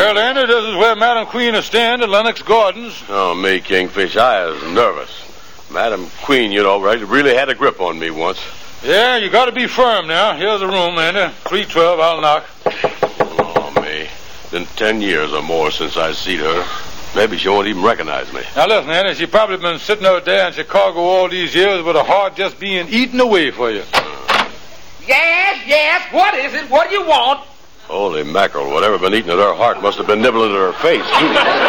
Well, Andy, this is where Madam Queen is staying at Lennox Gordon's. Oh, me, Kingfish, I was nervous. Madam Queen, really had a grip on me once. Yeah, you got to be firm now. Here's the room, Andy. 312, I'll knock. Oh, me. Been 10 years or more since I seen her. Maybe she won't even recognize me. Now, listen, Andy, she probably been sitting out there in Chicago all these years with her heart just being eaten away for you. Yes, what is it? What do you want? Holy mackerel, whatever been eating at her heart must have been nibbling at her face, too.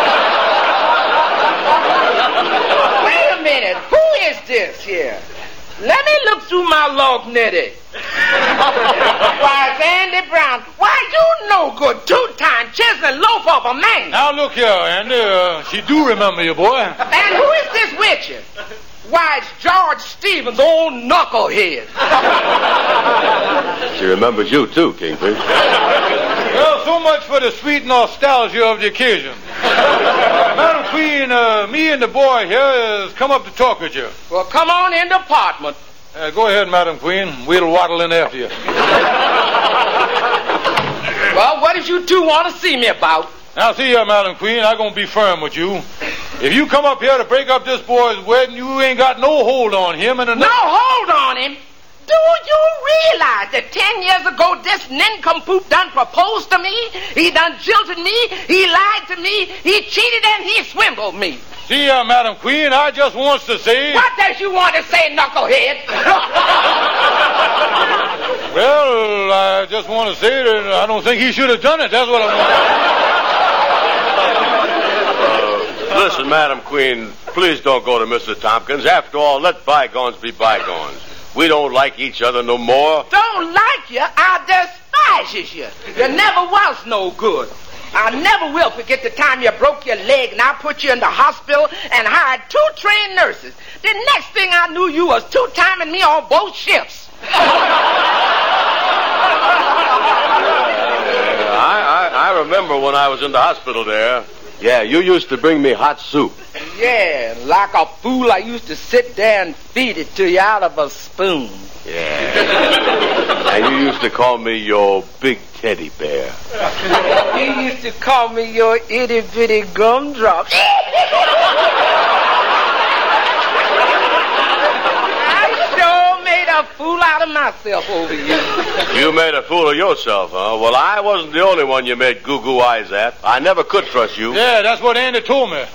Wait a minute. Who is this here? Let me look through my log-nitty. Why, it's Andy Brown. Why, you no good two-time chiseling loaf of a man. Now, look here, Andy. She do remember you, boy. And who is this with you? Why, it's George Stevens, old knucklehead. She remembers you, too, Kingfish. Well, so much for the sweet nostalgia of the occasion. Madam Queen, me and the boy here has come up to talk with you. Well, come on in the apartment. Go ahead, Madam Queen. We'll waddle in after you. Well, what did you two want to see me about? Now, see here, Madam Queen, I'm going to be firm with you. If you come up here to break up this boy's wedding, you ain't got no hold on him. No hold on him? Do you realize that 10 years ago this nincompoop done proposed to me? He done jilted me, he lied to me, he cheated and he swindled me. See here, Madam Queen, I just wants to say... What does you want to say, knucklehead? Well, I just want to say that I don't think he should have done it. That's what I want. Listen, Madam Queen, please don't go to Mr. Tompkins. After all, let bygones be bygones. We don't like each other no more. Don't like you? I despises you. You never was no good. I never will forget the time you broke your leg and I put you in the hospital and hired 2 trained nurses. The next thing I knew, you was two-timing me on both shifts. I remember when I was in the hospital there. Yeah, you used to bring me hot soup. Yeah, like a fool, I used to sit there and feed it to you out of a spoon. Yeah. And you used to call me your big teddy bear. You used to call me your itty-bitty gumdrop. I sure made a fool out of myself over you. You made a fool of yourself, huh? Well, I wasn't the only one you made goo-goo eyes at. I never could trust you. Yeah, that's what Andy told me.